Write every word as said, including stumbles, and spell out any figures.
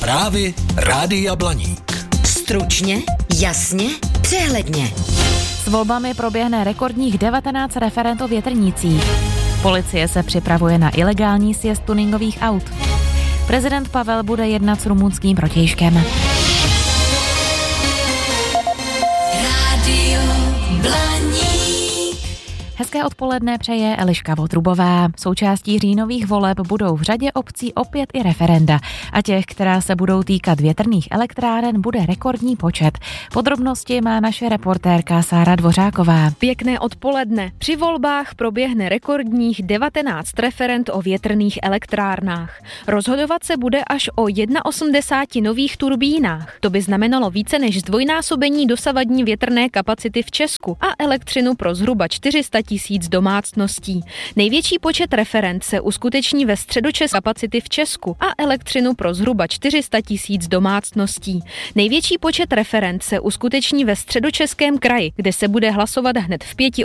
Zprávy Rádia Blaník. Stručně, jasně, přehledně. S volbami proběhne rekordních devatenáct referend o větrnicích. Policie se připravuje na ilegální sjezd tuningových aut. Prezident Pavel bude jednat s rumunským protějškem. Rádio Blaník. Hezké odpoledne přeje Eliška Votrubová. Součástí říjnových voleb budou v řadě obcí opět i referenda. A těch, která se budou týkat větrných elektráren, bude rekordní počet. Podrobnosti má naše reportérka Sára Dvořáková. Pěkné odpoledne. Při volbách proběhne rekordních devatenáct referend o větrných elektrárnách. Rozhodovat se bude až o osmdesáti jedna nových turbínách. To by znamenalo více než zdvojnásobení dosavadní větrné kapacity v Česku a elektřinu pro zhruba čtyři sta tisíc domácností. Největší počet referend se uskuteční ve středočeské kapacity v Česku a elektřinu pro zhruba čtyři sta tisíc domácností. Největší počet referend se uskuteční ve Středočeském kraji, kde se bude hlasovat hned v pěti